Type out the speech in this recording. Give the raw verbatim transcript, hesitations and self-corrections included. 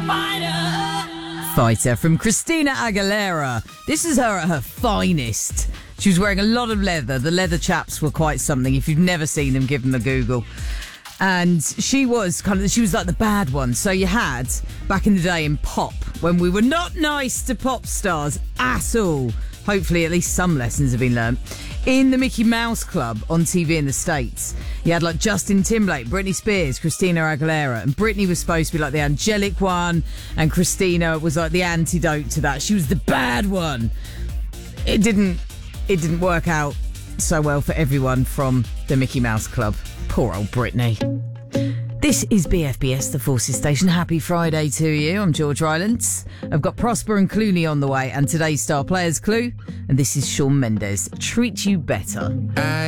Fighter from Christina Aguilera. This is her at her finest. She was wearing a lot of leather. The leather chaps were quite something. If you've never seen them, give them a Google. And she was kind of, she was like the bad one. So you had, back in the day in pop, when we were not nice to pop stars at all, hopefully at least some lessons have been learnt, in the Mickey Mouse Club on T V in the States, you had like Justin Timberlake, Britney Spears, Christina Aguilera, and Britney was supposed to be like the angelic one, and Christina was like the antidote to that. She was the bad one. It didn't, it didn't work out so well for everyone from the Mickey Mouse Club. Poor old Britney. This is B F B S, the Forces Station. Happy Friday to you. I'm George Rylance. I've got Prosper and Clooney on the way, and today's star players clue. And this is Shawn Mendes. Treat You Better. I